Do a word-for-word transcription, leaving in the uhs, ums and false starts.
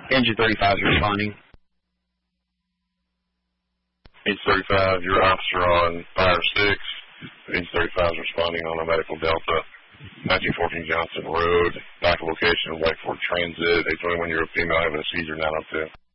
Engine thirty-five is responding. Engine thirty-five, your officer on fire six. Engine thirty-five is responding on a medical Delta. nineteen fourteen Johnson Road. Back location, White Ford Transit. eight twenty-one, you're a female having a seizure, nine oh two.